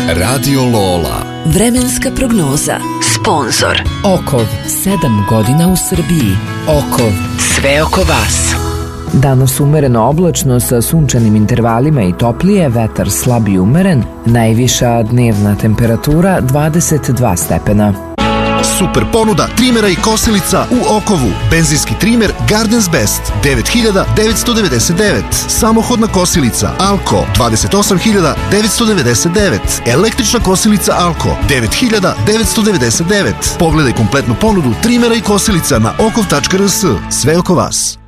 Radio Lola. Vremenska prognoza. Sponzor Okov, 7 godina u Srbiji. Okov, sve oko vas. Danas umereno oblačno sa sunčanim intervalima i toplije, vetar slab i umeren, najviša dnevna temperatura 22 stepena. Super ponuda trimera i kosilica u Okovu. Benzinski trimer Gardens Best 9.999. Samohodna kosilica Alko 28.999. Električna kosilica Alko 9.999. Pogledaj kompletnu ponudu trimera i kosilica na okov.rs. Sve oko vas.